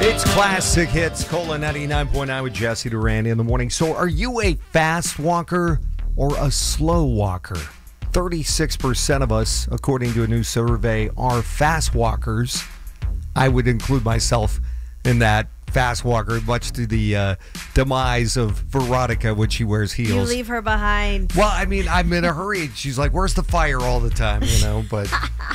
It's classic hits. Cola 99.9 with Jesse Durante in the morning. So are you a fast walker or a slow walker? 36% of us, according to a new survey, are fast walkers. I would include myself in that fast walker, much to the demise of Veronica when she wears heels. You leave her behind. Well, I mean, I'm in a hurry. She's like, where's the fire all the time, you know? But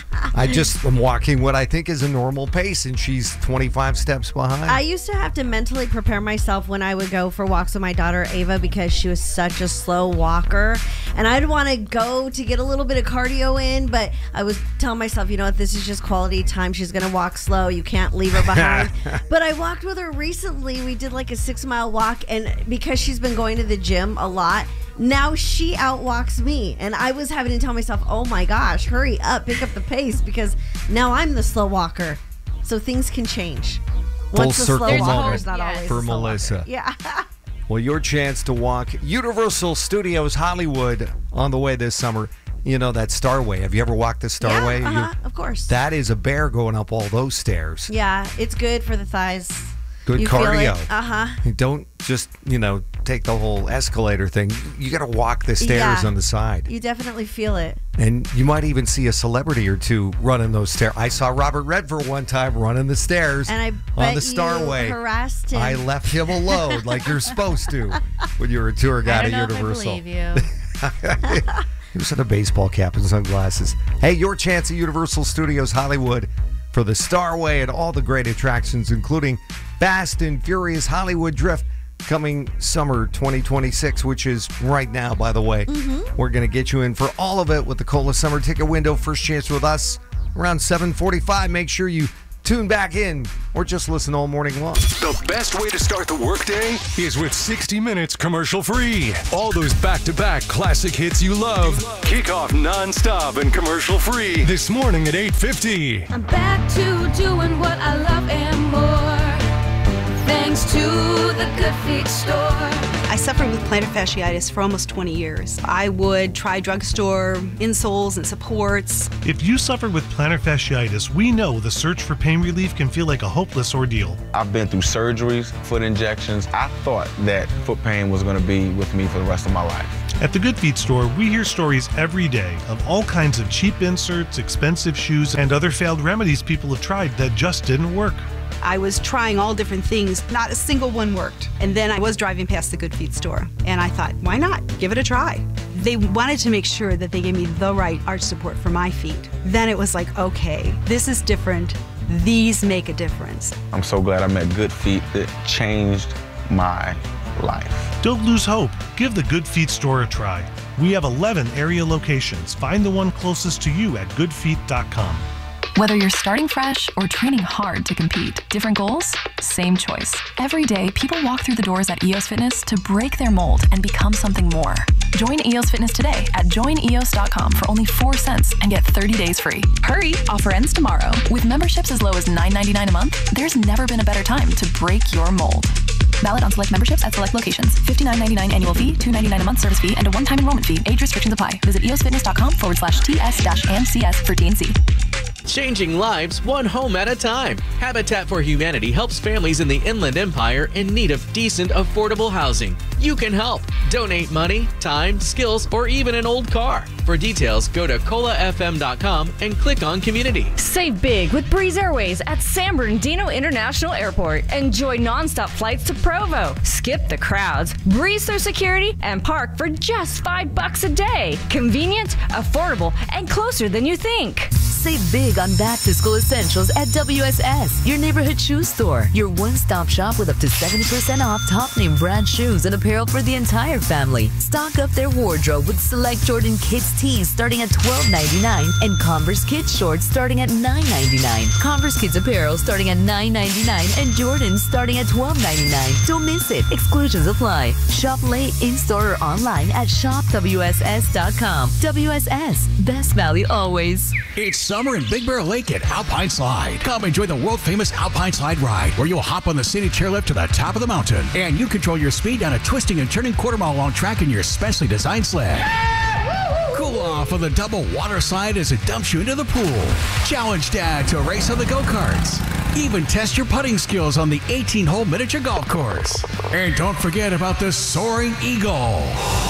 I just am walking what I think is a normal pace, and she's 25 steps behind. I used to have to mentally prepare myself when I would go for walks with my daughter, Ava, because she was such a slow walker. And I'd want to go to get a little bit of cardio in, but I was telling myself, you know what, this is just quality time. She's going to walk slow. You can't leave her behind. But I walked with her recently. We did like a 6-mile walk, and because she's been going to the gym a lot, now she outwalks me. And I was having to tell myself, oh my gosh, hurry up, pick up the pace, because now I'm the slow walker. So things can change. Full Once the circle slow walker moment is not always for the slow Melissa. walker. Yeah. Well, your chance to walk Universal Studios Hollywood on the way this summer. You know that Starway. Have you ever walked the Starway? Yeah, of course. That is a bear going up all those stairs. Yeah, it's good for the thighs. Good you cardio. Feel it. Don't just, take the whole escalator thing. You got to walk the stairs on the side. You definitely feel it. And you might even see a celebrity or two running those stairs. I saw Robert Redford one time running the stairs and I on the bet Starway. You harassed him. I left him alone like you're supposed to when you're a tour guide at Universal. I believe you. He was in a baseball cap and sunglasses. Hey, your chance at Universal Studios Hollywood for the Starway and all the great attractions, including Fast and Furious Hollywood Drift, coming summer 2026, which is right now, by the way. We're going to get you in for all of it with the Cola Summer Ticket Window. First chance with us around 7:45. Make sure you tune back in or just listen all morning long. The best way to start the workday is with 60 Minutes commercial free. All those back-to-back classic hits you love. Kick off nonstop and commercial free this morning at 8:50. I'm back to doing what I love and more. Thanks to the Good Feet store. I suffered with plantar fasciitis for almost 20 years. I would try drugstore insoles and supports. If you suffered with plantar fasciitis, we know the search for pain relief can feel like a hopeless ordeal. I've been through surgeries, foot injections. I thought that foot pain was going to be with me for the rest of my life. At the Good Feet store, we hear stories every day of all kinds of cheap inserts, expensive shoes, and other failed remedies people have tried that just didn't work. I was trying all different things. Not a single one worked. And then I was driving past the Good Feet store, and I thought, why not? Give it a try. They wanted to make sure that they gave me the right arch support for my feet. Then it was like, okay, this is different. These make a difference. I'm so glad I met Good Feet. It changed my life. Don't lose hope. Give the Good Feet store a try. We have 11 area locations. Find the one closest to you at goodfeet.com. Whether you're starting fresh or training hard to compete, different goals, same choice. Every day, people walk through the doors at EOS Fitness to break their mold and become something more. Join EOS Fitness today at joineos.com for only 4 cents and get 30 days free. Hurry! Offer ends tomorrow. With memberships as low as $9.99 a month, there's never been a better time to break your mold. Valid on select memberships at select locations. $59.99 annual fee, $2.99 a month service fee, and a one-time enrollment fee. Age restrictions apply. Visit eosfitness.com/TS-MCS for T&C. Changing lives one home at a time. Habitat for Humanity helps families in the Inland Empire in need of decent, affordable housing. You can help. Donate money, time, skills, or even an old car. For details, go to colafm.com and click on Community. Save big with Breeze Airways at San Bernardino International Airport. Enjoy nonstop flights to Provo. Skip the crowds, breeze through security, and park for just $5 a day. Convenient, affordable, and closer than you think. Save big on back-to-school essentials at WSS, your neighborhood shoe store. Your one-stop shop with up to 70% off top-name brand shoes and apparel for the entire family. Stock up their wardrobe with select Jordan Kids tees starting at $12.99 and Converse Kids shorts starting at $9.99. Converse Kids apparel starting at $9.99 and Jordans starting at $12.99. Don't miss it. Exclusions apply. Shop late, in-store, or online at shopwss.com. WSS. Best value always. It's summer in Big Bear Lake at Alpine Slide. Come enjoy the world-famous Alpine Slide ride, where you'll hop on the city chairlift to the top of the mountain, and you control your speed down a twisting and turning quarter-mile-long track in your specially designed sled. Cool off on the double water slide as it dumps you into the pool. Challenge Dad to a race on the go-karts. Even test your putting skills on the 18-hole miniature golf course. And don't forget about the Soaring Eagle.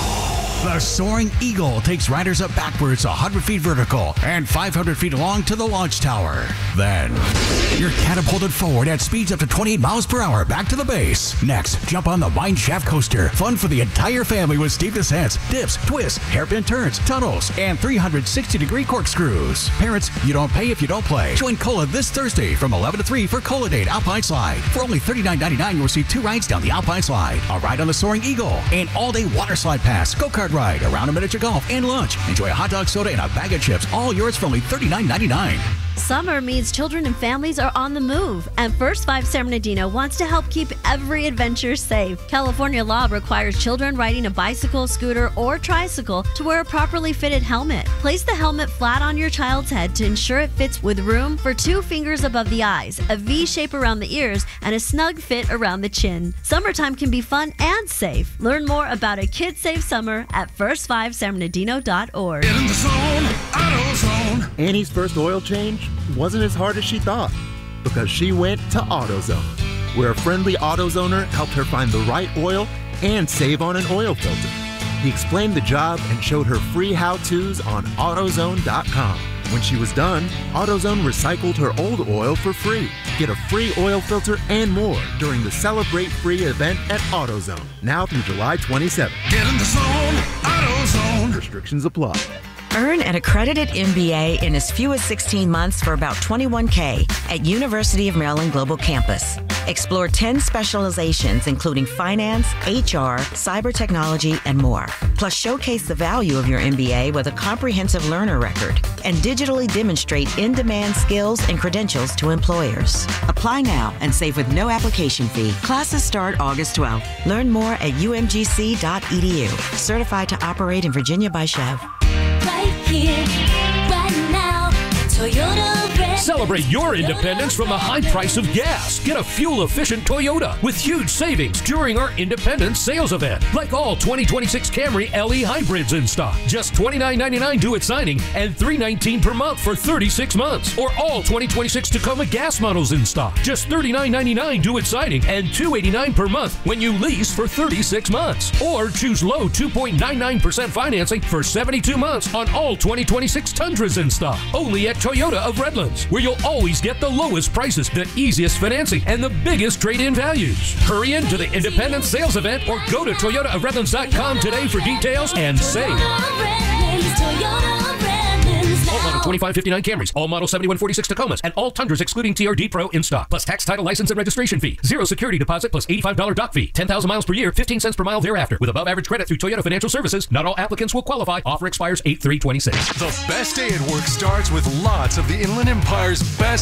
The Soaring Eagle takes riders up backwards 100 feet vertical and 500 feet long to the launch tower. Then, you're catapulted forward at speeds up to 28 miles per hour back to the base. Next, jump on the Mine Shaft Coaster. Fun for the entire family with steep descents, dips, twists, hairpin turns, tunnels, and 360-degree corkscrews. Parents, you don't pay if you don't play. Join Cola this Thursday from 11 to 3 for Cola Date Alpine Slide. For only $39.99, you'll receive 2 rides down the Alpine Slide, a ride on the Soaring Eagle, an all-day water slide pass, go-kart ride, around a miniature golf, and lunch. Enjoy a hot dog, soda, and a bag of chips, all yours for only $39.99. Summer means children and families are on the move, and First 5 San Bernardino wants to help keep every adventure safe. California law requires children riding a bicycle, scooter, or tricycle to wear a properly fitted helmet. Place the helmet flat on your child's head to ensure it fits with room for 2 fingers above the eyes, a V shape around the ears, and a snug fit around the chin. Summertime can be fun and safe. Learn more about a kid-safe summer at first5sanbernardino.org. Get in the zone, AutoZone. Annie's first oil change wasn't as hard as she thought because she went to AutoZone, where a friendly AutoZoner helped her find the right oil and save on an oil filter. He explained the job and showed her free how-tos on AutoZone.com. When she was done, AutoZone recycled her old oil for free. Get a free oil filter and more during the Celebrate Free event at AutoZone, now through July 27th. Get in the zone, AutoZone. Restrictions apply. Earn an accredited MBA in as few as 16 months for about $21K at University of Maryland Global Campus. Explore 10 specializations, including finance, HR, cyber technology, and more. Plus, showcase the value of your MBA with a comprehensive learner record and digitally demonstrate in-demand skills and credentials to employers. Apply now and save with no application fee. Classes start August 12th. Learn more at umgc.edu. Certified to operate in Virginia by Chev. Right here, right now, Toyota. Celebrate your independence from the high price of gas. Get a fuel-efficient Toyota with huge savings during our Independence Sales Event. Like all 2026 Camry LE hybrids in stock. Just $29.99 due at signing and $319 per month for 36 months. Or all 2026 Tacoma gas models in stock. Just $39.99 due at signing and $289 per month when you lease for 36 months. Or choose low 2.99% financing for 72 months on all 2026 Tundras in stock. Only at Toyota of Redlands, where you'll always get the lowest prices, the easiest financing, and the biggest trade-in values. Hurry into the Independence Sales Event or go to ToyotaofRedlands.com today for details and save. All model 2559 Camrys, all model 7146 Tacomas, and all Tundras excluding TRD Pro in stock. Plus tax, title, license, and registration fee. 0 security deposit plus $85 dock fee. 10,000 miles per year, 15 cents per mile thereafter. With above average credit through Toyota Financial Services, not all applicants will qualify. Offer expires 8/3/26. The best day at work starts with lots of the Inland Empire's best